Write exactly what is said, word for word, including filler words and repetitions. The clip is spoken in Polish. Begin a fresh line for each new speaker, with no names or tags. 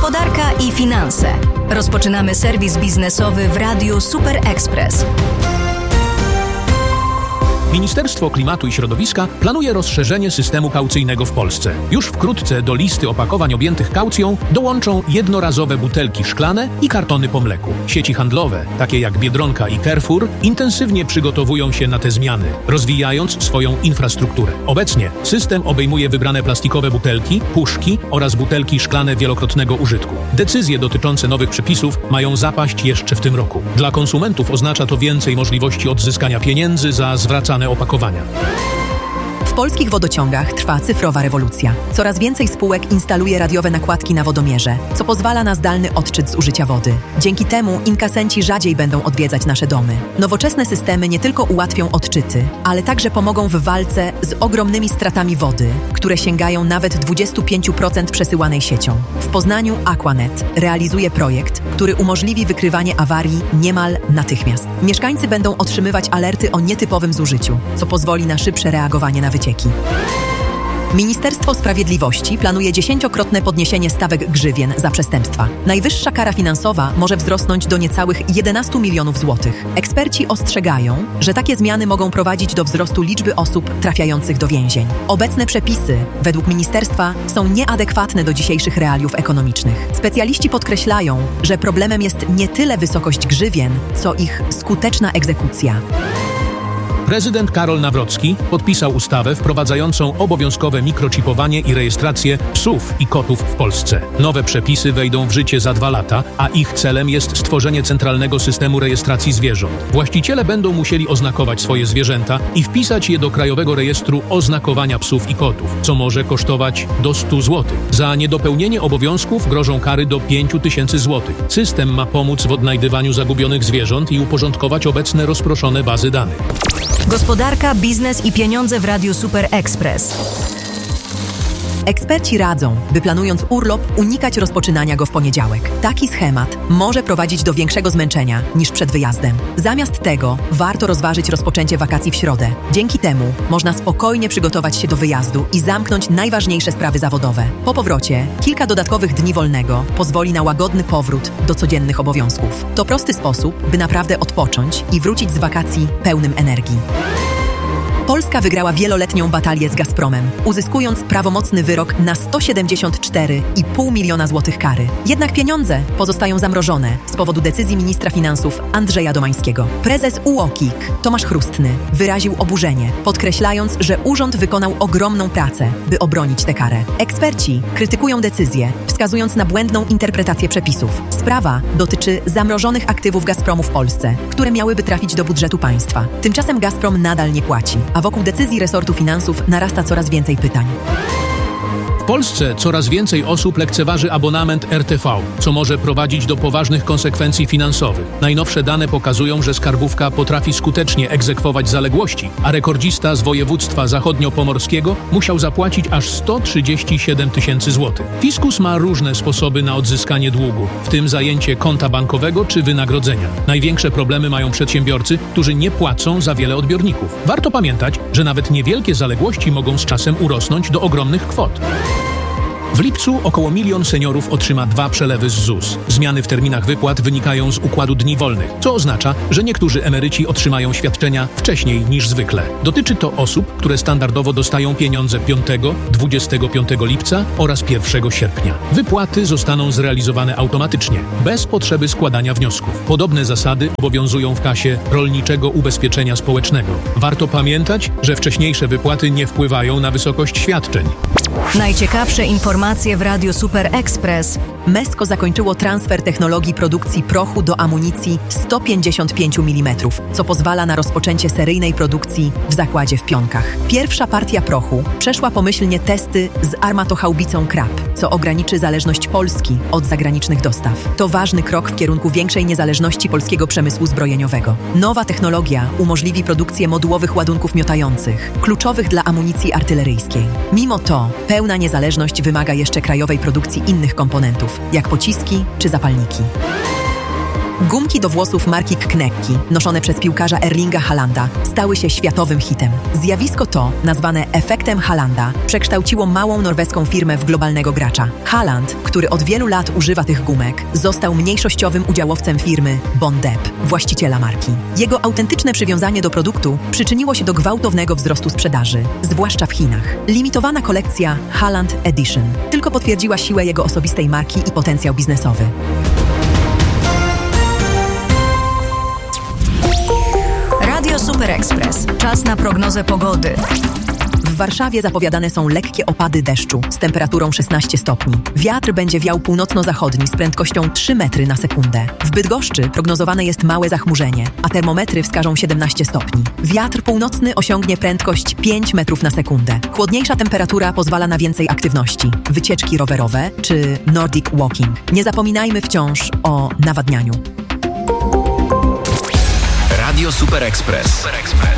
Gospodarka i finanse. Rozpoczynamy serwis biznesowy w Radiu Super Express.
Ministerstwo Klimatu i Środowiska planuje rozszerzenie systemu kaucyjnego w Polsce. Już wkrótce do listy opakowań objętych kaucją dołączą jednorazowe butelki szklane i kartony po mleku. Sieci handlowe, takie jak Biedronka i Carrefour, intensywnie przygotowują się na te zmiany, rozwijając swoją infrastrukturę. Obecnie system obejmuje wybrane plastikowe butelki, puszki oraz butelki szklane wielokrotnego użytku. Decyzje dotyczące nowych przepisów mają zapaść jeszcze w tym roku. Dla konsumentów oznacza to więcej możliwości odzyskania pieniędzy za zwracane opakowania.
W polskich wodociągach trwa cyfrowa rewolucja. Coraz więcej spółek instaluje radiowe nakładki na wodomierze, co pozwala na zdalny odczyt zużycia wody. Dzięki temu inkasenci rzadziej będą odwiedzać nasze domy. Nowoczesne systemy nie tylko ułatwią odczyty, ale także pomogą w walce z ogromnymi stratami wody, które sięgają nawet dwadzieścia pięć procent przesyłanej siecią. W Poznaniu Aquanet realizuje projekt, który umożliwi wykrywanie awarii niemal natychmiast. Mieszkańcy będą otrzymywać alerty o nietypowym zużyciu, co pozwoli na szybsze reagowanie na wycieki. Ministerstwo Sprawiedliwości planuje dziesięciokrotne podniesienie stawek grzywien za przestępstwa. Najwyższa kara finansowa może wzrosnąć do niecałych jedenastu milionów złotych. Eksperci ostrzegają, że takie zmiany mogą prowadzić do wzrostu liczby osób trafiających do więzień. Obecne przepisy, według ministerstwa, są nieadekwatne do dzisiejszych realiów ekonomicznych. Specjaliści podkreślają, że problemem jest nie tyle wysokość grzywien, co ich skuteczna egzekucja.
Prezydent Karol Nawrocki podpisał ustawę wprowadzającą obowiązkowe mikrochipowanie i rejestrację psów i kotów w Polsce. Nowe przepisy wejdą w życie za dwa lata, a ich celem jest stworzenie centralnego systemu rejestracji zwierząt. Właściciele będą musieli oznakować swoje zwierzęta i wpisać je do Krajowego Rejestru Oznakowania Psów i Kotów, co może kosztować do stu złotych. Za niedopełnienie obowiązków grożą kary do pięciu tysięcy złotych. System ma pomóc w odnajdywaniu zagubionych zwierząt i uporządkować obecne rozproszone bazy danych.
Gospodarka, biznes i pieniądze w Radiu Super Express.
Eksperci radzą, by planując urlop, unikać rozpoczynania go w poniedziałek. Taki schemat może prowadzić do większego zmęczenia niż przed wyjazdem. Zamiast tego warto rozważyć rozpoczęcie wakacji w środę. Dzięki temu można spokojnie przygotować się do wyjazdu i zamknąć najważniejsze sprawy zawodowe. Po powrocie kilka dodatkowych dni wolnego pozwoli na łagodny powrót do codziennych obowiązków. To prosty sposób, by naprawdę odpocząć i wrócić z wakacji pełnym energii. Polska wygrała wieloletnią batalię z Gazpromem, uzyskując prawomocny wyrok na sto siedemdziesiąt cztery i pół miliona złotych kary. Jednak pieniądze pozostają zamrożone z powodu decyzji ministra finansów Andrzeja Domańskiego. Prezes U O K I K Tomasz Chrustny wyraził oburzenie, podkreślając, że urząd wykonał ogromną pracę, by obronić tę karę. Eksperci krytykują decyzję, wskazując na błędną interpretację przepisów. Sprawa dotyczy zamrożonych aktywów Gazpromu w Polsce, które miałyby trafić do budżetu państwa. Tymczasem Gazprom nadal nie płaci, a wokół decyzji resortu finansów narasta coraz więcej pytań.
W Polsce coraz więcej osób lekceważy abonament R T V, co może prowadzić do poważnych konsekwencji finansowych. Najnowsze dane pokazują, że skarbówka potrafi skutecznie egzekwować zaległości, a rekordzista z województwa zachodniopomorskiego musiał zapłacić aż sto trzydzieści siedem tysięcy złotych. Fiskus ma różne sposoby na odzyskanie długu, w tym zajęcie konta bankowego czy wynagrodzenia. Największe problemy mają przedsiębiorcy, którzy nie płacą za wiele odbiorników. Warto pamiętać, że nawet niewielkie zaległości mogą z czasem urosnąć do ogromnych kwot. W lipcu około milion seniorów otrzyma dwa przelewy z Z U S. Zmiany w terminach wypłat wynikają z układu dni wolnych, co oznacza, że niektórzy emeryci otrzymają świadczenia wcześniej niż zwykle. Dotyczy to osób, które standardowo dostają pieniądze piątego, dwudziestego piątego lipca oraz pierwszego sierpnia. Wypłaty zostaną zrealizowane automatycznie, bez potrzeby składania wniosków. Podobne zasady obowiązują w kasie Rolniczego Ubezpieczenia Społecznego. Warto pamiętać, że wcześniejsze wypłaty nie wpływają na wysokość świadczeń.
Najciekawsze informacje w Radiu Super Express.
Mesko zakończyło transfer technologii produkcji prochu do amunicji sto pięćdziesiąt pięć milimetrów, co pozwala na rozpoczęcie seryjnej produkcji w zakładzie w Pionkach. Pierwsza partia prochu przeszła pomyślnie testy z armatochaubicą Krab, co ograniczy zależność Polski od zagranicznych dostaw. To ważny krok w kierunku większej niezależności polskiego przemysłu zbrojeniowego. Nowa technologia umożliwi produkcję modułowych ładunków miotających, kluczowych dla amunicji artyleryjskiej. Mimo to pełna niezależność wymaga jeszcze krajowej produkcji innych komponentów, jak pociski czy zapalniki. Gumki do włosów marki Knekki, noszone przez piłkarza Erlinga Haalanda, stały się światowym hitem. Zjawisko to, nazwane efektem Haalanda, przekształciło małą norweską firmę w globalnego gracza. Haaland, który od wielu lat używa tych gumek, został mniejszościowym udziałowcem firmy Bondep, właściciela marki. Jego autentyczne przywiązanie do produktu przyczyniło się do gwałtownego wzrostu sprzedaży, zwłaszcza w Chinach. Limitowana kolekcja Haaland Edition tylko potwierdziła siłę jego osobistej marki i potencjał biznesowy.
Radio Super Express. Czas na prognozę pogody.
W Warszawie zapowiadane są lekkie opady deszczu z temperaturą szesnaście stopni. Wiatr będzie wiał północno-zachodni z prędkością trzy metry na sekundę. W Bydgoszczy prognozowane jest małe zachmurzenie, a termometry wskażą siedemnaście stopni. Wiatr północny osiągnie prędkość pięć metrów na sekundę. Chłodniejsza temperatura pozwala na więcej aktywności, wycieczki rowerowe czy Nordic walking. Nie zapominajmy wciąż o nawadnianiu.
Radio Super Express.